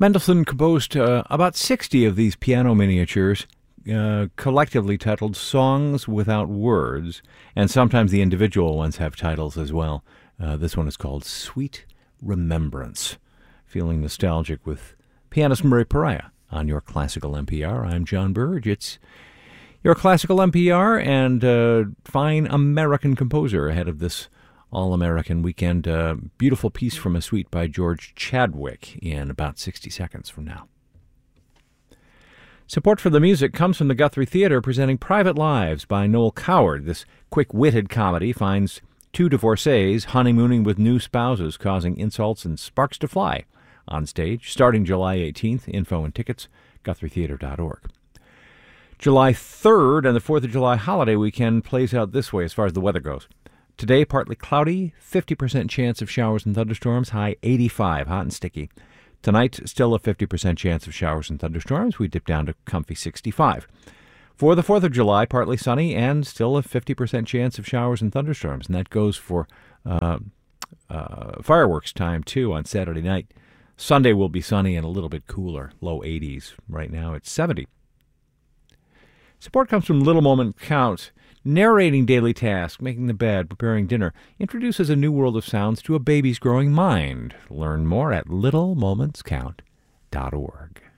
Mendelssohn composed about 60 of these piano miniatures, collectively titled Songs Without Words, and sometimes the individual ones have titles as well. This one is called Sweet Remembrance. Feeling nostalgic with pianist Murray Pariah on your Classical NPR. I'm John Burge. It's your Classical NPR and fine American composer ahead of this All-American weekend. Beautiful piece from a suite by George Chadwick in about 60 seconds from now. Support for the music comes from the Guthrie Theater presenting Private Lives by Noel Coward. This quick-witted comedy finds two divorcees honeymooning with new spouses, causing insults and sparks to fly. On stage, starting July 18th. Info and tickets, GuthrieTheater.org. July 3rd and the 4th of July holiday weekend plays out this way as far as the weather goes. Today, partly cloudy, 50% chance of showers and thunderstorms, high 85, hot and sticky. Tonight, still a 50% chance of showers and thunderstorms. We dip down to comfy 65. For the 4th of July, partly sunny and still a 50% chance of showers and thunderstorms. And that goes for fireworks time, too, on Saturday night. Sunday will be sunny and a little bit cooler, low 80s. Right now, it's 70. Support comes from Little Moment Count. Narrating daily tasks, making the bed, preparing dinner, introduces a new world of sounds to a baby's growing mind. Learn more at littlemomentscount.org.